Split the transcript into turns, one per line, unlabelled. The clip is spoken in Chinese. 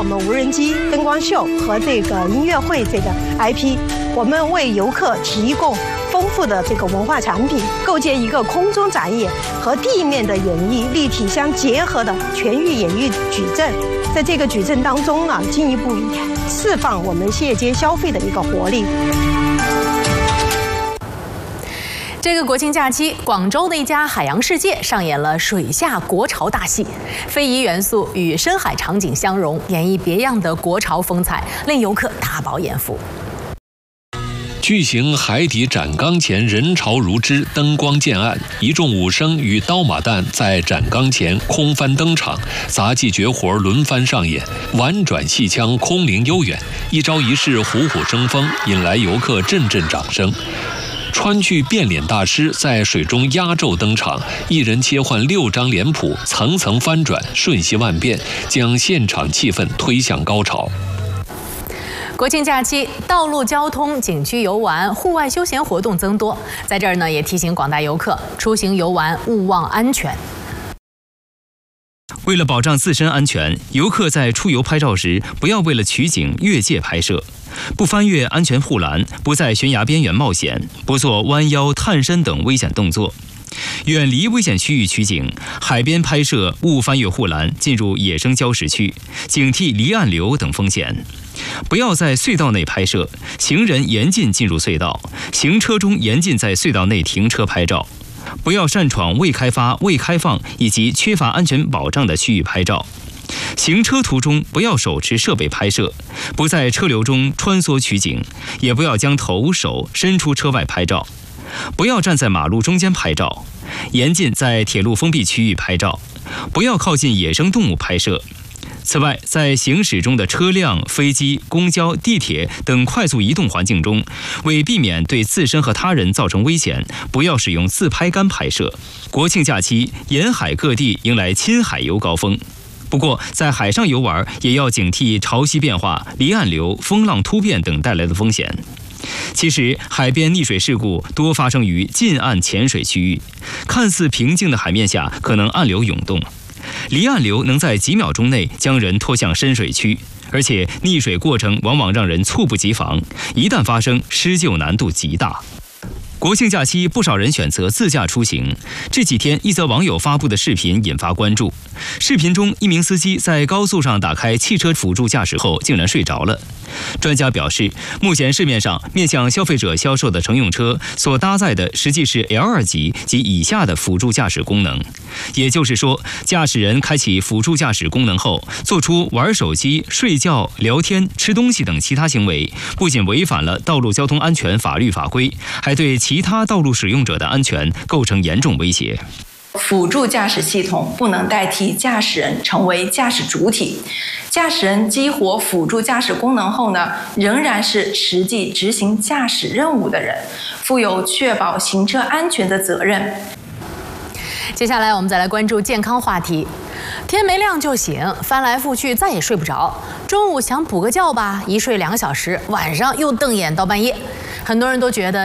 我们无人机、灯光秀和这个音乐会这个 IP， 我们为游客提供丰富的这个文化产品，构建一个空中展演和地面的演绎立体相结合的全域演绎矩阵。在这个矩阵当中呢，进一步释放我们卸街消费的一个活力。
这个国庆假期，广州的一家海洋世界上演了水下国潮大戏，非遗元素与深海场景相融，演绎别样的国潮风采，令游客大饱眼福。
巨型海底展缸前人潮如织，灯光渐暗，一众武生与刀马旦在展缸前空翻登场，杂技绝活轮番上演，婉转戏腔空灵悠远，一招一式虎虎生风，引来游客阵阵掌声。川剧变脸大师在水中压轴登场，一人切换6张脸谱，层层翻转，瞬息万变，将现场气氛推向高潮。
国庆假期，道路交通、景区游玩、户外休闲活动增多，在这儿呢，也提醒广大游客出行游玩勿忘安全。
为了保障自身安全，游客在出游拍照时，不要为了取景越界拍摄，不翻越安全护栏，不在悬崖边缘冒险，不做弯腰、探身等危险动作。远离危险区域取景，海边拍摄勿翻越护栏，进入野生礁石区，警惕离岸流等风险。不要在隧道内拍摄，行人严禁进入隧道，行车中严禁在隧道内停车拍照。不要擅闯未开发、未开放以及缺乏安全保障的区域拍照。行车途中不要手持设备拍摄，不在车流中穿梭取景，也不要将头手伸出车外拍照。不要站在马路中间拍照，严禁在铁路封闭区域拍照，不要靠近野生动物拍摄。此外，在行驶中的车辆、飞机、公交、地铁等快速移动环境中，为避免对自身和他人造成危险，不要使用自拍杆拍摄。国庆假期，沿海各地迎来亲海游高峰。不过，在海上游玩也要警惕潮汐变化、离岸流、风浪突变等带来的风险。其实，海边溺水事故多发生于近岸浅水区域，看似平静的海面下可能暗流涌动，离岸流能在几秒钟内将人拖向深水区，而且溺水过程往往让人猝不及防，一旦发生，施救难度极大。国庆假期，不少人选择自驾出行。这几天，一则网友发布的视频引发关注。视频中，一名司机在高速上打开汽车辅助驾驶后，竟然睡着了。专家表示，目前市面上面向消费者销售的乘用车所搭载的实际是 L2 级及以下的辅助驾驶功能。也就是说，驾驶人开启辅助驾驶功能后，做出玩手机、睡觉、聊天、吃东西等其他行为，不仅违反了道路交通安全法律法规，还对其他道路使用者的安全构成严重威胁。
辅助驾驶系统不能代替驾驶人成为驾驶主体，驾驶人激活辅助驾驶功能后呢，仍然是实际执行驾驶任务的人，负有确保行车安全的责任。
接下来我们再来关注健康话题。天没亮就醒，翻来覆去再也睡不着。中午想补个觉吧，一睡2个小时，晚上又瞪眼到半夜。很多人都觉得